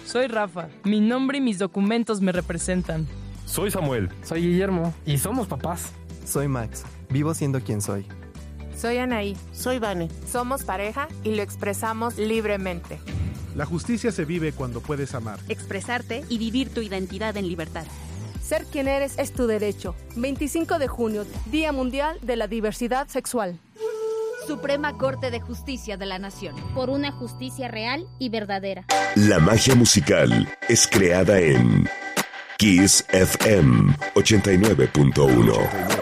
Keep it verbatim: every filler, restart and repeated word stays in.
Soy Rafa. Mi nombre y mis documentos me representan. Soy Samuel. Soy Guillermo. Y somos papás. Soy Max. Vivo siendo quien soy. Soy Anaí. Soy Vane. Somos pareja y lo expresamos libremente. La justicia se vive cuando puedes amar, expresarte y vivir tu identidad en libertad. Ser quien eres es tu derecho. veinticinco de junio, Día Mundial de la Diversidad Sexual. Suprema Corte de Justicia de la Nación. Por una justicia real y verdadera. La magia musical es creada en Kiss F M ochenta y nueve punto uno.